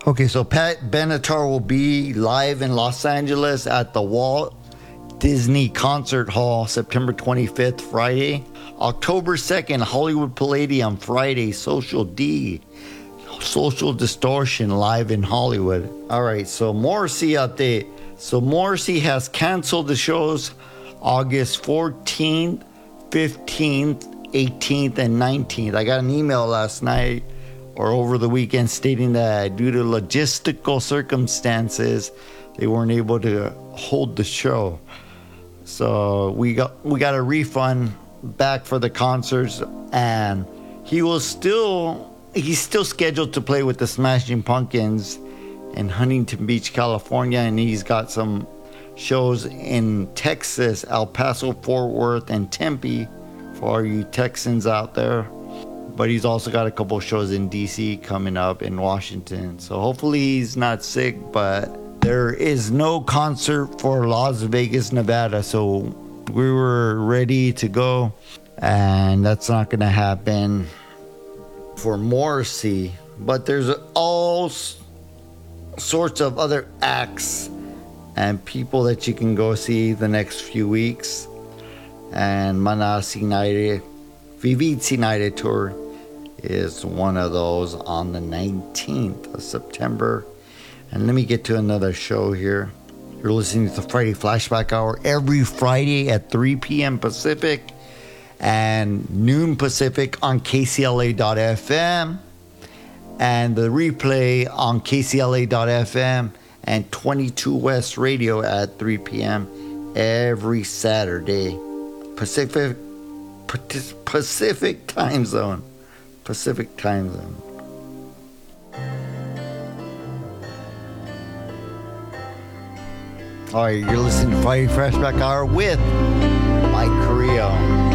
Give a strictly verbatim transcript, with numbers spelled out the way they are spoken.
Okay, so Pat Benatar will be live in Los Angeles at the Walt Disney Concert Hall September twenty-fifth, Friday. October second, Hollywood Palladium, Friday, Social D, Social Distortion live in Hollywood. All right, so Morrissey update. So Morrissey has canceled the shows August fourteenth, fifteenth, eighteenth, and nineteenth. I got an email last night or over the weekend stating that due to logistical circumstances, they weren't able to hold the show. So we got we got a refund back for the concerts, and he will still he's still scheduled to play with the Smashing Pumpkins in Huntington Beach, California, and he's got some shows in Texas, El Paso, Fort Worth, and Tempe for all you Texans out there. But he's also got a couple shows in D C coming up, in Washington. So hopefully he's not sick, but there is no concert for Las Vegas, Nevada. So we were ready to go, and that's not going to happen for Morrissey. But there's all sorts of other acts and people that you can go see the next few weeks. And Manas United, Vivid United Tour is one of those on the nineteenth of September. And let me get to another show here. You're listening to the Friday Flashback Hour every Friday at three p.m. Pacific and noon Pacific on K C L A dot F M, and the replay on K C L A dot F M and twenty-two West Radio at three p.m. every Saturday. Pacific Pacific time zone. Pacific time zone. All right, you're listening to Friday Flashback Hour with Mike Carrillo.